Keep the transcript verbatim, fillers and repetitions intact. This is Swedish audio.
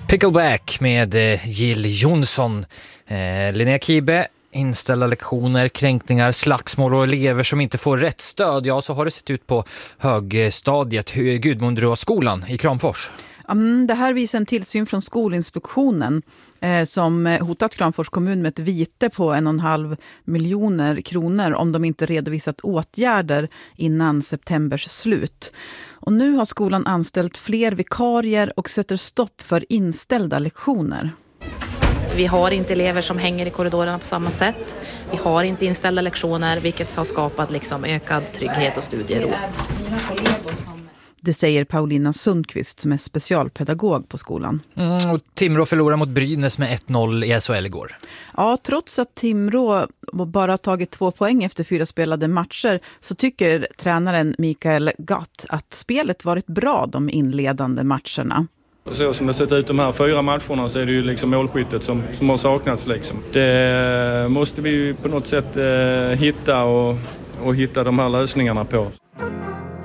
Pickleback med eh, Jill Johnson. eh, Linnea Kibe, inställda lektioner, kränkningar, slagsmål och elever som inte får rätt stöd. Ja, så har det sett ut på högstadiet Gudmundsrå-skolan i Kramfors. Mm, det här visar en tillsyn från Skolinspektionen eh, som hotat Kramfors kommun med ett vite på en och en halv miljoner kronor om de inte redovisat åtgärder innan septembers slut. Och nu har skolan anställt fler vikarier och sätter stopp för inställda lektioner. Vi har inte elever som hänger i korridorerna på samma sätt. Vi har inte inställda lektioner, vilket har skapat liksom ökad trygghet och studiero. Det säger Paulina Sundqvist som är specialpedagog på skolan. Mm, och Timrå förlorar mot Brynäs med ett noll i S H L igår. Ja, trots att Timrå bara tagit två poäng efter fyra spelade matcher så tycker tränaren Mikael Gatt att spelet varit bra de inledande matcherna. Så som det sett ut de här fyra matcherna så är det ju liksom målskyttet som, som har saknats. Liksom. Det måste vi ju på något sätt eh, hitta och, och hitta de här lösningarna på.